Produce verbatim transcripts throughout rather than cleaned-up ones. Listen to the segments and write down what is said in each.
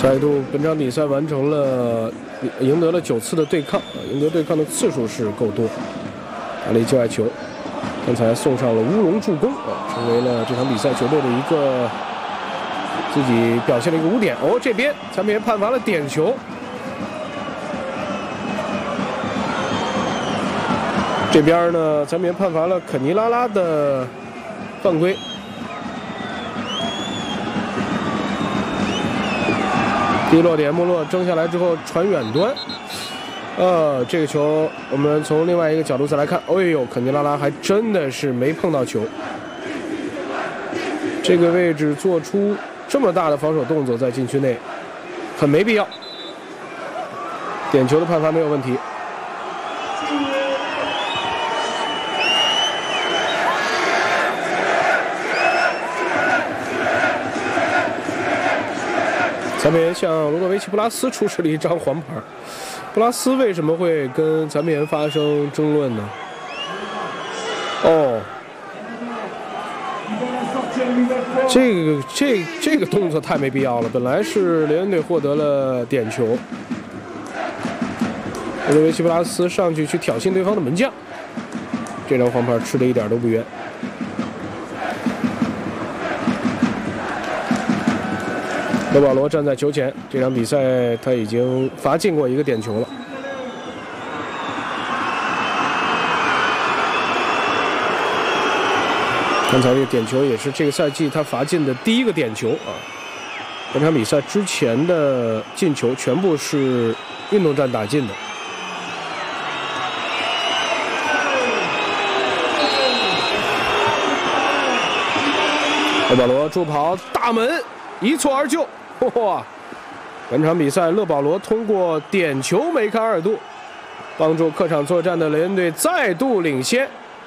再度，本场比赛完成了赢得了九次的对抗，赢得对抗的次数是够多，打了一界外球，刚才送上了乌龙助攻啊，成为了这场比赛球队的一个自己表现的一个污点。哦，这边咱们也判罚了点球，这边呢，咱们也判罚了肯尼拉拉的犯规。 低落点，穆洛争下来之后传远端，呃，这个球我们从另外一个角度再来看，哎呦，肯尼拉拉还真的是没碰到球。这个位置做出这么大的防守动作在禁区内，很没必要。点球的判罚没有问题。 咱们也向罗德维奇·布拉斯出示了一张黄牌。布拉斯为什么会跟咱们也发生争论呢？哦，这个这这个动作太没必要了。本来是联队获得了点球，罗德维奇·布拉斯上去去挑衅对方的门将，这张黄牌吃的一点都不冤。 勒保罗站在球前，这场比赛他已经罚进过一个点球了。刚才这个点球也是这个赛季他罚进的第一个点球啊。本场比赛之前的进球全部是运动战打进的。勒保罗助跑大门，一蹴而就。 哇！本场比赛，勒保罗通过点球梅开二度，帮助客场作战的雷恩队再度领先。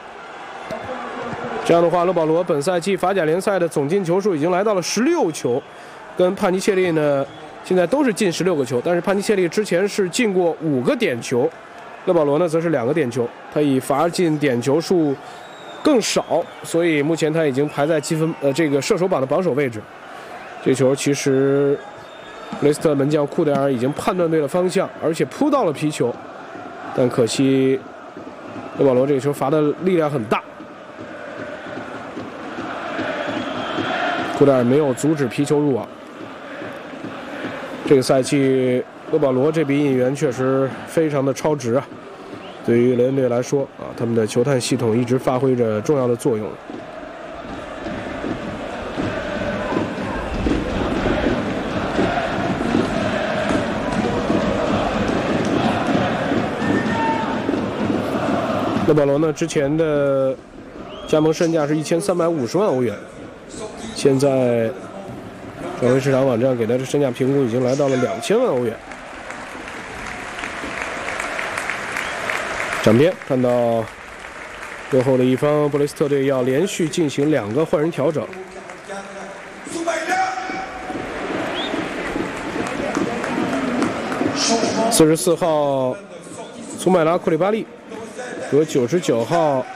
这样的话，勒保罗本赛季法甲联赛的总进球数已经来到了十六球，跟帕尼切利呢现在都是进十六个球，但是帕尼切利之前是进过五个点球，勒保罗呢则是两个点球，他以罚进点球数更少，所以目前他已经排在积分呃这个射手榜的榜首位置。 这球其实，布雷斯特门将库德尔已经判断对了方向，而且扑到了皮球，但可惜勒保罗这个球罚的力量很大，库德尔没有阻止皮球入网。这个赛季勒保罗这笔引援确实非常的超值啊！对于雷恩队来说啊，他们的球探系统一直发挥着重要的作用。 勒保罗呢，之前的加盟身价是一千三百五十万欧元，现在转会市场网站给他的身价评估已经来到了两千万欧元。场边看到落后的一方布雷斯特队要连续进行两个换人调整。四十四号苏麦拉库里巴利和九十九号